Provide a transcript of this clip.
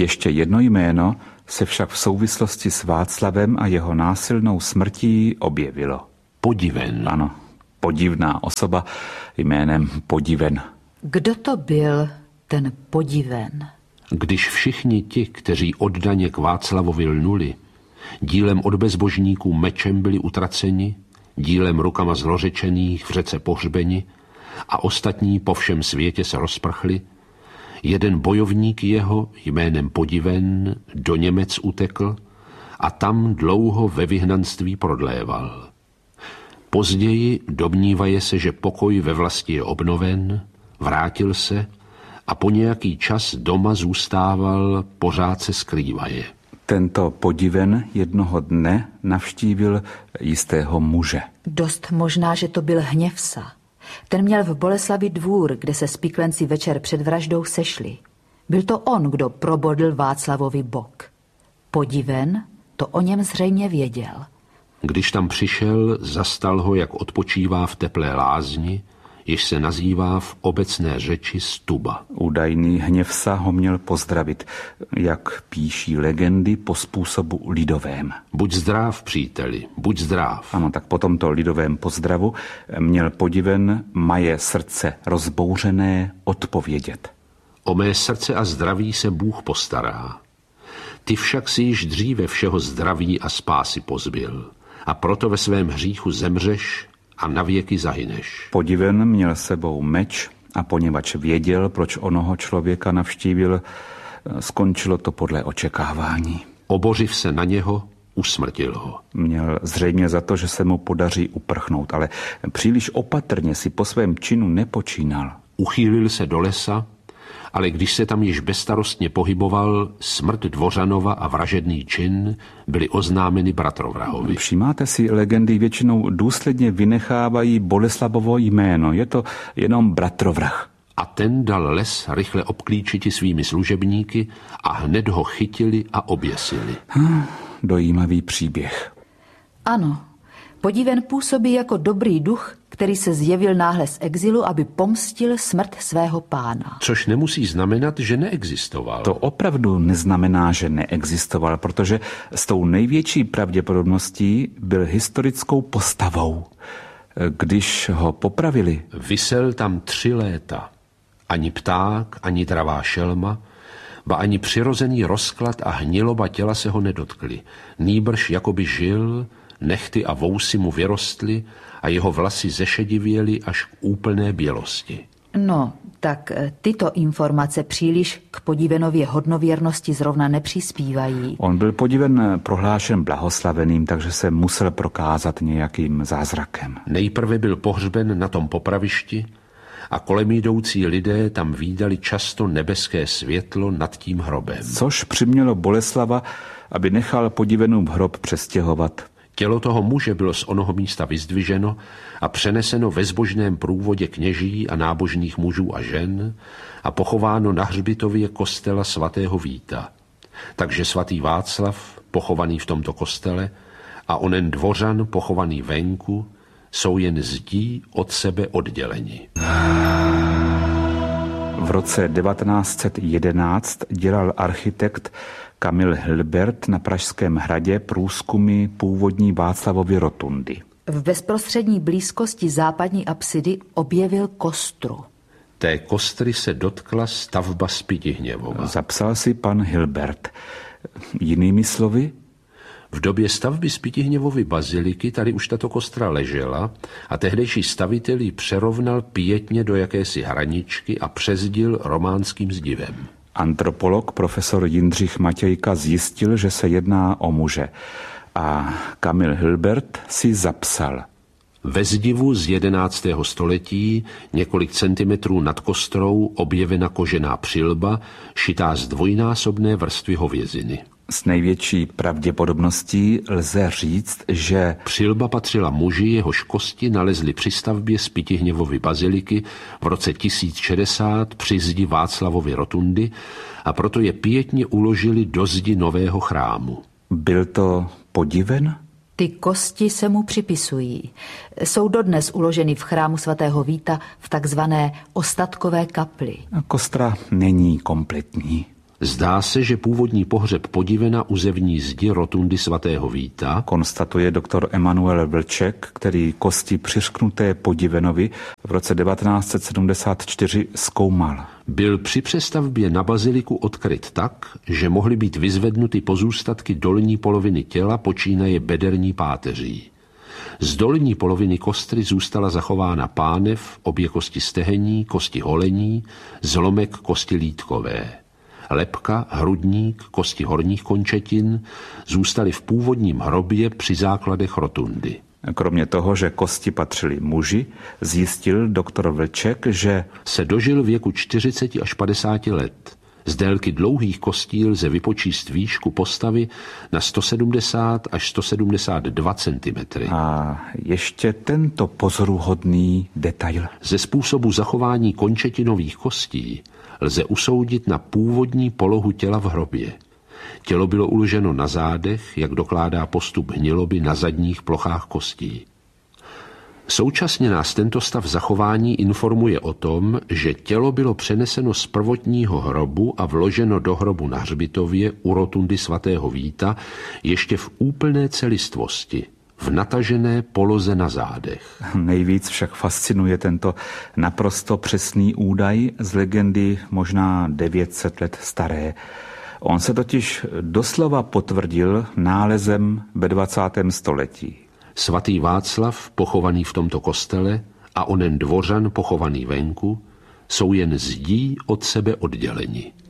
Ještě jedno jméno se však v souvislosti s Václavem a jeho násilnou smrtí objevilo. Podiven. Ano, podivná osoba jménem Podiven. Kdo to byl ten Podiven? Když všichni ti, kteří oddaně k Václavovi lnuli, dílem od bezbožníků mečem byli utraceni, dílem rukama zlořečených v řece pohřbeni a ostatní po všem světě se rozprchli, jeden bojovník jeho jménem Podiven do Němec utekl a tam dlouho ve vyhnanství prodléval. Později domnívaje se, že pokoj ve vlasti je obnoven, vrátil se a po nějaký čas doma zůstával, pořád se skrývaje. Tento Podiven jednoho dne navštívil jistého muže. Dost možná, že to byl Hněvsa. Ten měl v Boleslavi dvůr, kde se spiklenci večer před vraždou sešli. Byl to on, kdo probodl Václavovi bok. Podiven to o něm zřejmě věděl. Když tam přišel, zastal ho, jak odpočívá v teplé lázni, jež se nazývá v obecné řeči Stuba. Údajný Hněvsa ho měl pozdravit, jak píší legendy, po způsobu lidovém. Buď zdrav, příteli, buď zdrav. Ano, tak po tomto lidovém pozdravu měl Podiven maje srdce rozbouřené odpovědět. O mé srdce a zdraví se Bůh postará. Ty však si již dříve všeho zdraví a spásy pozbyl. A proto ve svém hříchu zemřeš a navěky zahyneš. Podiven měl sebou meč a poněvadž věděl, proč onoho člověka navštívil, skončilo to podle očekávání. Obořiv se na něho, usmrtil ho. Měl zřejmě za to, že se mu podaří uprchnout, ale příliš opatrně si po svém činu nepočínal. Uchýlil se do lesa, ale když se tam již bezstarostně pohyboval, smrt Dvořanova a vražedný čin byly oznámeny bratrovrahovi. Všímáte si, legendy většinou důsledně vynechávají Boleslavovo jméno. Je to jenom bratrovrah. A ten dal les rychle obklíčiti svými služebníky a hned ho chytili a oběsili. Dojímavý příběh. Ano, Podiven působí jako dobrý duch, který se zjevil náhle z exilu, aby pomstil smrt svého pána. Což nemusí znamenat, že neexistoval. To opravdu neznamená, že neexistoval, protože s tou největší pravděpodobností byl historickou postavou. Když ho popravili... Visel tam 3 léta. Ani pták, ani dravá šelma, ba ani přirozený rozklad a hniloba těla se ho nedotkli. Nýbrž jakoby žil, nehty a vousy mu vyrostly a jeho vlasy zešedivěly až k úplné bělosti. No, tak tyto informace příliš k Podivenově hodnověrnosti zrovna nepřispívají. On byl Podiven prohlášen blahoslaveným, takže se musel prokázat nějakým zázrakem. Nejprve byl pohřben na tom popravišti a kolem jdoucí lidé tam vídali často nebeské světlo nad tím hrobem. Což přimělo Boleslava, aby nechal Podivenův hrob přestěhovat. Tělo toho muže bylo z onoho místa vyzdviženo a přeneseno ve zbožném průvodě kněží a nábožných mužů a žen a pochováno na hřbitově kostela svatého Víta. Takže svatý Václav, pochovaný v tomto kostele, a onen Dvořan, pochovaný venku, jsou jen zdí od sebe odděleni. V roce 1911 dělal architekt Kamil Hilbert na Pražském hradě průzkumy původní Václavovy rotundy. V bezprostřední blízkosti západní apsidy objevil kostru. Té kostry se dotkla stavba Spytihněvova. Zapsal si pan Hilbert. Jinými slovy? V době stavby Spytihněvovy baziliky tady už tato kostra ležela a tehdejší stavitel ji přerovnal pietně do jakési hraničky a přezdil románským zdivem. Antropolog profesor Jindřich Matějka zjistil, že se jedná o muže. A Kamil Hilbert si zapsal. Ve zdivu z 11. století několik centimetrů nad kostrou objevena kožená přilba, šitá z dvojnásobné vrstvy hověziny. S největší pravděpodobností lze říct, že přilba patřila muži, jehož kosti nalezli při stavbě Spytihněvovy baziliky v roce 1060 při zdi Václavovy rotundy a proto je pietně uložili do zdi nového chrámu. Byl to Podiven? Ty kosti se mu připisují. Jsou dodnes uloženy v chrámu svatého Víta v takzvané ostatkové kapli. Kostra není kompletní. Zdá se, že původní pohřeb Podivena uzevní zdi rotundy svatého Víta, konstatuje doktor Emanuel Vlček, který kosti přiřknuté Podivenovi v roce 1974 zkoumal. Byl při přestavbě na baziliku odkryt tak, že mohly být vyzvednuty pozůstatky dolní poloviny těla počínaje bederní páteří. Z dolní poloviny kostry zůstala zachována pánev, obě kosti stehení, kosti holení, zlomek kosti lítkové. Lebka, hrudník, kosti horních končetin zůstaly v původním hrobě při základech rotundy. Kromě toho, že kosti patřily muži, zjistil doktor Vlček, že se dožil věku 40 až 50 let. Z délky dlouhých kostí lze vypočíst výšku postavy na 170 až 172 cm. A ještě tento pozoruhodný detail. Ze způsobu zachování končetinových kostí lze usoudit na původní polohu těla v hrobě. Tělo bylo uloženo na zádech, jak dokládá postup hniloby na zadních plochách kostí. Současně nás tento stav zachování informuje o tom, že tělo bylo přeneseno z prvotního hrobu a vloženo do hrobu na hřbitově u rotundy svatého Víta ještě v úplné celistvosti, v natažené poloze na zádech. Nejvíc však fascinuje tento naprosto přesný údaj z legendy možná 900 let staré. On se totiž doslova potvrdil nálezem ve 20. století. Svatý Václav, pochovaný v tomto kostele, a onen dvořan, pochovaný venku, jsou jen zdí od sebe odděleni.